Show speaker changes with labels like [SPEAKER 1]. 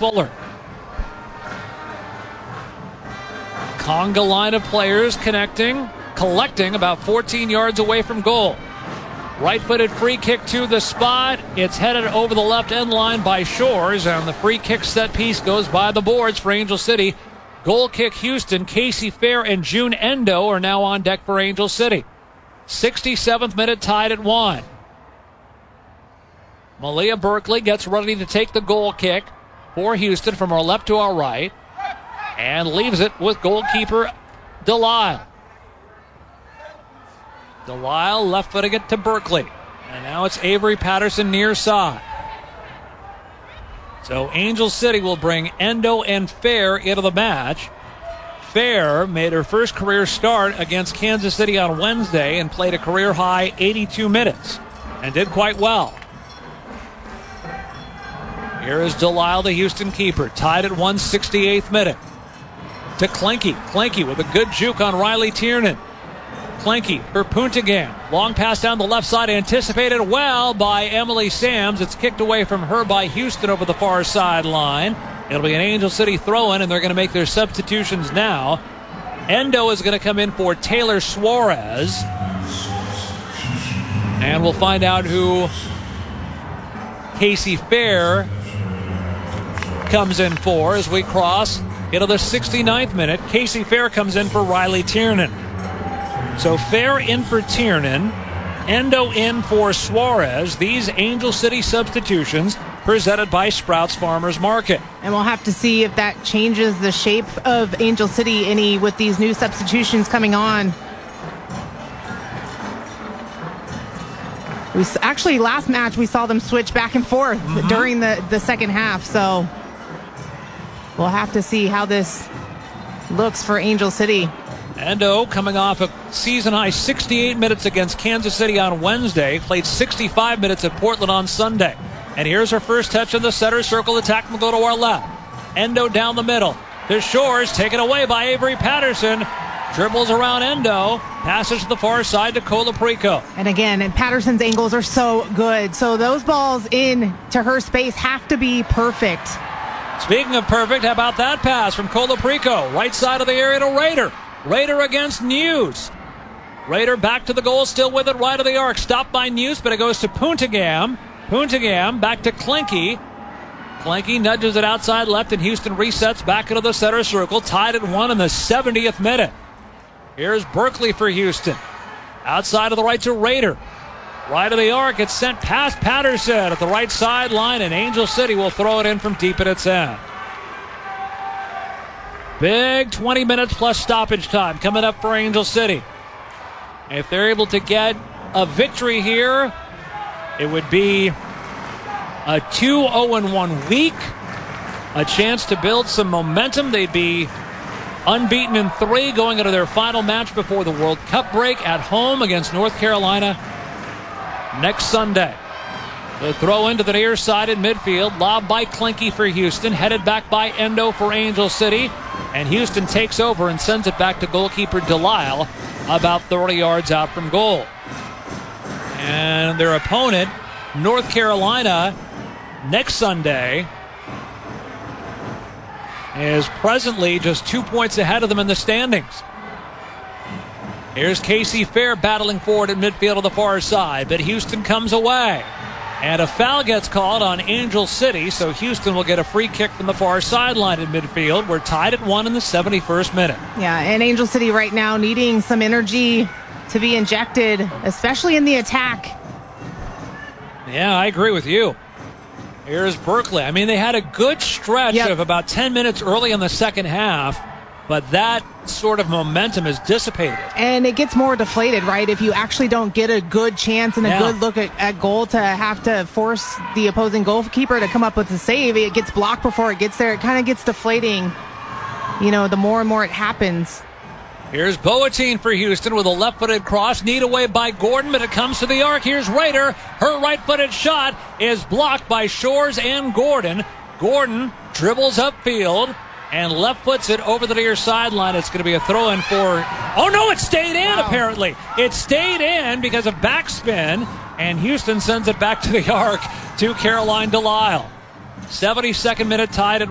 [SPEAKER 1] Fuller. Conga line of players collecting about 14 yards away from goal. Right-footed free kick to the spot. It's headed over the left end line by Shores, and the free kick set piece goes by the boards for Angel City. Goal kick Houston. Casey Fair and June Endo are now on deck for Angel City. 67th minute, tied at 1. Malia Berkeley gets ready to take the goal kick for Houston from our left to our right, and leaves it with goalkeeper Delisle. Delisle left-footing it to Berkeley. And now it's Avery Patterson near side. So Angel City will bring Endo and Fair into the match. Fair made her first career start against Kansas City on Wednesday and played a career-high 82 minutes and did quite well. Here is Delisle, the Houston keeper, tied at 168th minute. To Klenke. Klenke with a good juke on Riley Tiernan. Klenke for Puntigam. Long pass down the left side, anticipated well by Emily Sams. It's kicked away from her by Houston over the far sideline. It'll be an Angel City throw-in, and they're going to make their substitutions now. Endo is going to come in for Taylor Suarez. And we'll find out who Casey Fair comes in for as we cross into the 69th minute. Casey Fair comes in for Riley Tiernan. So Fair in for Tiernan, Endo in for Suarez. These Angel City substitutions presented by Sprouts Farmers Market.
[SPEAKER 2] And we'll have to see if that changes the shape of Angel City any with these new substitutions coming on. Actually, last match we saw them switch back and forth during the second half. So we'll have to see how this looks for Angel City.
[SPEAKER 1] Endo coming off a season-high 68 minutes against Kansas City on Wednesday. Played 65 minutes at Portland on Sunday. And here's her first touch in the center circle. Attack will go to our left. Endo down the middle. To Shores, taken away by Avery Patterson. Dribbles around Endo. Passes to the far side to Colaprico.
[SPEAKER 2] And again, Patterson's angles are so good. So those balls in to her space have to be perfect.
[SPEAKER 1] Speaking of perfect, how about that pass from Colaprico? Right side of the area to Rader. Rader against News. Rader back to the goal, still with it, right of the arc. Stopped by News, but it goes to Puntigam. Puntigam back to Klenke. Klenke nudges it outside left, and Houston resets back into the center circle. Tied at 1 in the 70th minute. Here's Berkeley for Houston. Outside of the right to Rader. Right of the arc, it's sent past Patterson at the right sideline, and Angel City will throw it in from deep at its end. Big 20 minutes plus stoppage time coming up for Angel City. If they're able to get a victory here, it would be a 2-0-1 week, a chance to build some momentum. They'd be unbeaten in 3 going into their final match before the World Cup break at home against North Carolina next Sunday. The throw into the near side in midfield. Lob by Klenke for Houston. Headed back by Endo for Angel City. And Houston takes over and sends it back to goalkeeper Delisle about 30 yards out from goal. And their opponent, North Carolina, next Sunday, is presently just 2 points ahead of them in the standings. Here's Casey Fair battling forward in midfield on the far side, but Houston comes away. And a foul gets called on Angel City, so Houston will get a free kick from the far sideline in midfield. We're tied at 1 in the 71st minute.
[SPEAKER 2] Yeah, and Angel City right now needing some energy to be injected, especially in the attack.
[SPEAKER 1] Yeah, I agree with you. Here's Berkeley. I mean, they had a good stretch of about 10 minutes early in the second half, but that sort of momentum is dissipated.
[SPEAKER 2] And it gets more deflated, right? If you actually don't get a good chance and a good look at goal to have to force the opposing goalkeeper to come up with a save, it gets blocked before it gets there. It kind of gets deflating, the more and more it happens.
[SPEAKER 1] Here's Boateng for Houston with a left-footed cross. Kneed away by Gordon, but it comes to the arc. Here's Rader. Her right-footed shot is blocked by Shores and Gordon. Gordon dribbles upfield and left foots it over the near sideline. It's going to be a throw-in for... Oh, no, it stayed in, apparently. It stayed in because of backspin, and Houston sends it back to the arc to Caroline Delisle. 72nd minute, tied at